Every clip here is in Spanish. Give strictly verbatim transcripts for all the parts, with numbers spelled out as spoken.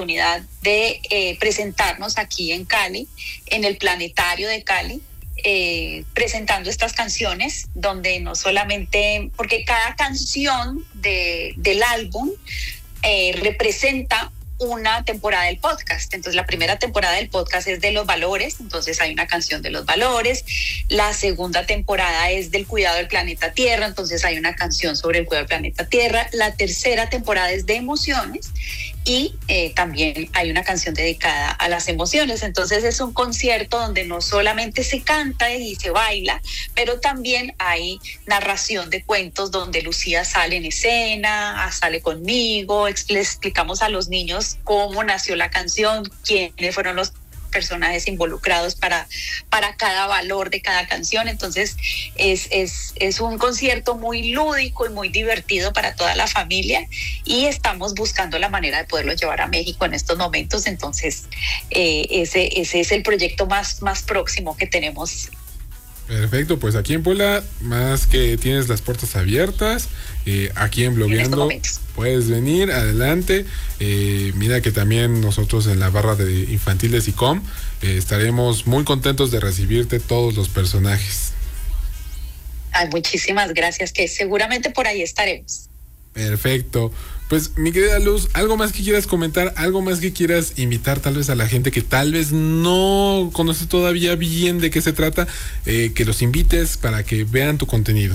oportunidad de eh, presentarnos aquí en Cali, en el Planetario de Cali, eh, presentando estas canciones, donde no solamente, porque cada canción de, del álbum eh, representa una temporada del podcast. Entonces la primera temporada del podcast es de los valores, entonces hay una canción de los valores. La segunda temporada es del cuidado del planeta Tierra, entonces hay una canción sobre el cuidado del planeta Tierra. La tercera temporada es de emociones y eh, también hay una canción dedicada a las emociones. Entonces es un concierto donde no solamente se canta y se baila, pero también hay narración de cuentos donde Lucía sale en escena, sale conmigo, le explicamos a los niños cómo nació la canción, quiénes fueron los personajes involucrados para, para cada valor de cada canción. Entonces es, es, es un concierto muy lúdico y muy divertido para toda la familia, y estamos buscando la manera de poderlo llevar a México en estos momentos. Entonces eh, ese, ese es el proyecto más, más próximo que tenemos. Perfecto, pues aquí en Puebla, más que tienes las puertas abiertas, eh, aquí en Blogueando puedes venir, adelante. Eh, mira que también nosotros en la barra de infantil de SICOM eh, estaremos muy contentos de recibirte todos los personajes. Ay, muchísimas gracias, que seguramente por ahí estaremos. Perfecto. Pues mi querida Luz, ¿algo más que quieras comentar? ¿Algo más que quieras invitar tal vez a la gente que tal vez no conoce todavía bien de qué se trata? Eh, que los invites para que vean tu contenido.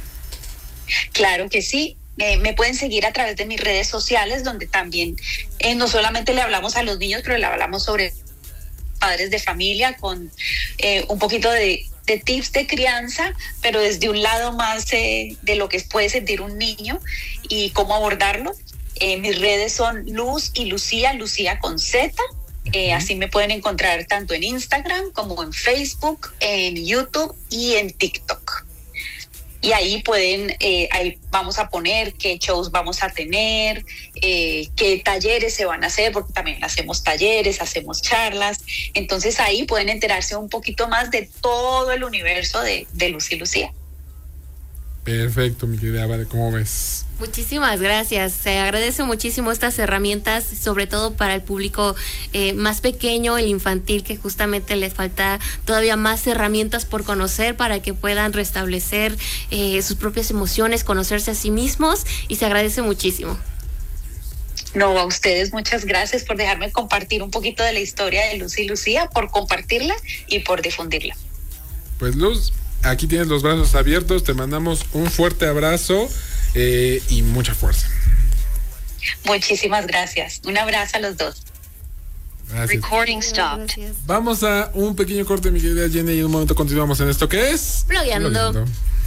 Claro que sí. Eh, me pueden seguir a través de mis redes sociales, donde también eh, no solamente le hablamos a los niños, pero le hablamos sobre padres de familia con eh, un poquito de... de tips de crianza, pero desde un lado más eh, de lo que puede sentir un niño y cómo abordarlo. Eh, mis redes son Luz y Lucía, Lucía con Z. Eh, uh-huh. Así me pueden encontrar tanto en Instagram como en Facebook, en YouTube y en TikTok. Y ahí pueden, eh, ahí vamos a poner qué shows vamos a tener, eh, qué talleres se van a hacer, porque también hacemos talleres, hacemos charlas. Entonces ahí pueden enterarse un poquito más de todo el universo de, de Luz y Lucía. Perfecto, mi querida Vale, ¿cómo ves? Muchísimas gracias. Se agradece muchísimo estas herramientas, sobre todo para el público eh, más pequeño, el infantil, que justamente les falta todavía más herramientas por conocer para que puedan restablecer eh, sus propias emociones, conocerse a sí mismos, y se agradece muchísimo. No, a ustedes muchas gracias por dejarme compartir un poquito de la historia de Luz y Lucía, por compartirla y por difundirla. Pues Luz, aquí tienes los brazos abiertos, te mandamos un fuerte abrazo eh, y mucha fuerza. Muchísimas gracias. Un abrazo a los dos. Gracias. Recording stopped. Vamos a un pequeño corte, mi querida Jenny, y en un momento continuamos en esto que es Blogueando. Blogueando.